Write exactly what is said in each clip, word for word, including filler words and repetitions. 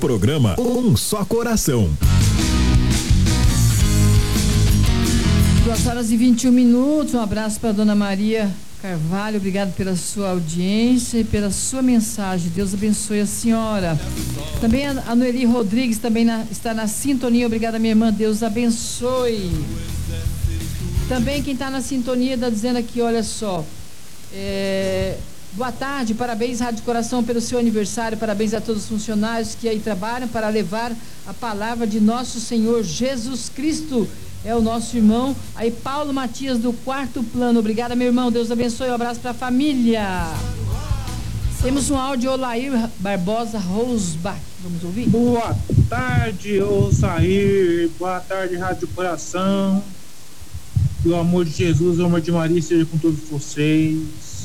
Programa Um Só Coração. duas horas e vinte e um minutos. Um abraço para dona Maria Carvalho. Obrigado pela sua audiência e pela sua mensagem. Deus abençoe a senhora. Também a, a Noeli Rodrigues também na, está na sintonia. Obrigada, minha irmã. Deus abençoe. Também quem está na sintonia está dizendo aqui, olha só. É, boa tarde, parabéns Rádio Coração pelo seu aniversário. Parabéns a todos os funcionários que aí trabalham para levar a palavra de nosso Senhor Jesus Cristo. É o nosso irmão aí, Paulo Matias, do Quarto Plano. Obrigada, meu irmão. Deus abençoe. Um abraço para a família. Temos um áudio, Olair Barbosa Rosbach. Vamos ouvir? Boa tarde, Osair. Boa tarde, Rádio Coração. Que o amor de Jesus, o amor de Maria seja com todos vocês.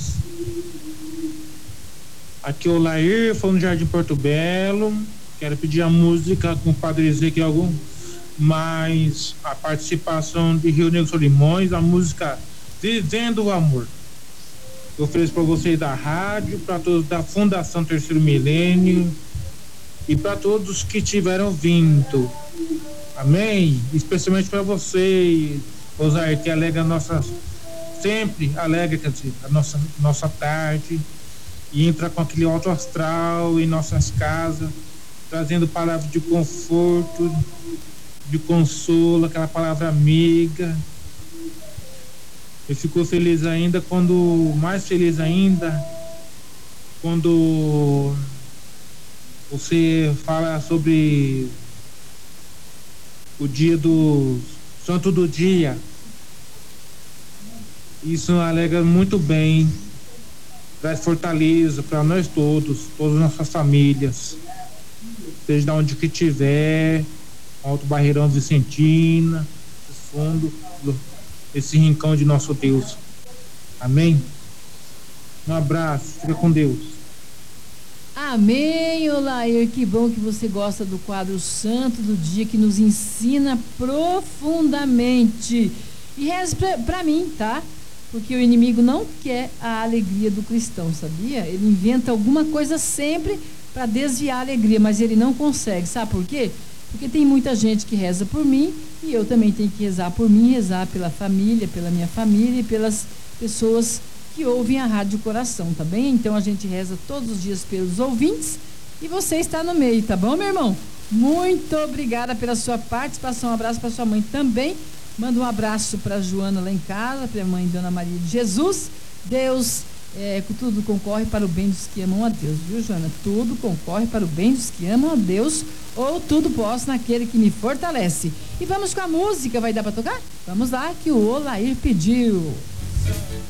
Aqui é o Olair, falando do Jardim Porto Belo. Quero pedir a música com o Padre Ezequiel, mas a participação de Rio Negro Solimões, a música Vivendo o Amor. Eu ofereço para vocês da rádio, para todos da Fundação Terceiro Milênio e para todos que estiveram vindo. Amém? Especialmente para vocês, Osair, que alegra a nossa, sempre alegra, quer dizer, a nossa, nossa tarde e entra com aquele alto astral em nossas casas, trazendo palavras de conforto, de consolo, aquela palavra amiga. Eu fico feliz ainda quando, mais feliz ainda, quando você fala sobre o dia do Santo do Dia. Isso alegra muito bem, traz fortaleza para nós todos, todas as nossas famílias, seja de onde que tiver, Alto Barreirão Vicentina, fundo, esse rincão de nosso Deus. Amém? Um abraço, fica com Deus. Amém, Olair. Que bom que você gosta do quadro Santo do Dia, que nos ensina profundamente. E reze para mim, tá? Porque o inimigo não quer a alegria do cristão, sabia? Ele inventa alguma coisa sempre para desviar a alegria, mas ele não consegue. Sabe por quê? Porque tem muita gente que reza por mim e eu também tenho que rezar por mim, rezar pela família, pela minha família e pelas pessoas que ouvem a Rádio Coração, tá bem? Então a gente reza todos os dias pelos ouvintes e você está no meio, tá bom, meu irmão? Muito obrigada pela sua participação. Um abraço para sua mãe também. Manda um abraço para Joana lá em casa, para a mãe Dona Maria de Jesus. Deus, é, tudo concorre para o bem dos que amam a Deus, viu, Joana? Tudo concorre para o bem dos que amam a Deus, ou tudo posso naquele que me fortalece. E vamos com a música, vai dar para tocar? Vamos lá, que o Olair pediu.